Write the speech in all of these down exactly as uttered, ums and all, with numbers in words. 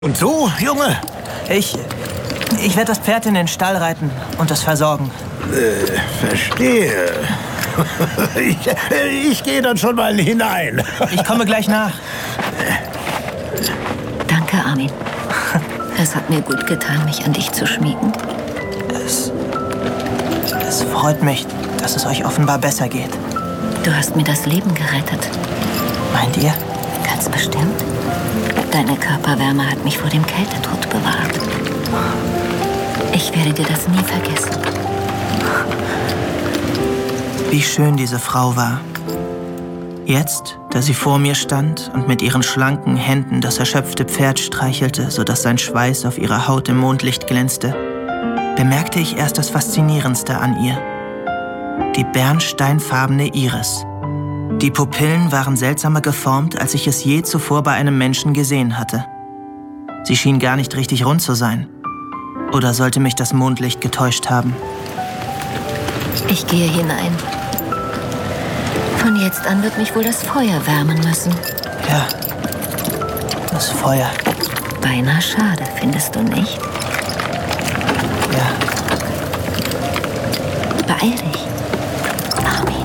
Und du, Junge? Ich... Ich werde das Pferd in den Stall reiten und es versorgen. Äh, verstehe. Ich, ich gehe dann schon mal hinein. Ich komme gleich nach. Danke, Armin. Es hat mir gut getan, mich an dich zu schmiegen. Es... Es freut mich, dass es euch offenbar besser geht. Du hast mir das Leben gerettet. Meint ihr? Ganz bestimmt. Deine Körperwärme hat mich vor dem Kältetod bewahrt. Ich werde dir das nie vergessen. Wie schön diese Frau war. Jetzt, da sie vor mir stand und mit ihren schlanken Händen das erschöpfte Pferd streichelte, sodass sein Schweiß auf ihrer Haut im Mondlicht glänzte, bemerkte ich erst das Faszinierendste an ihr. Die bernsteinfarbene Iris. Die Pupillen waren seltsamer geformt, als ich es je zuvor bei einem Menschen gesehen hatte. Sie schien gar nicht richtig rund zu sein. Oder sollte mich das Mondlicht getäuscht haben? Ich gehe hinein. Von jetzt an wird mich wohl das Feuer wärmen müssen. Ja, das Feuer. Beinahe schade, findest du nicht? Ja. Beeil dich, Armin.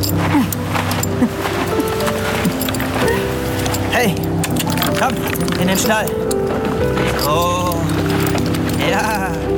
Hey, komm, in den Stall. Oh, ja.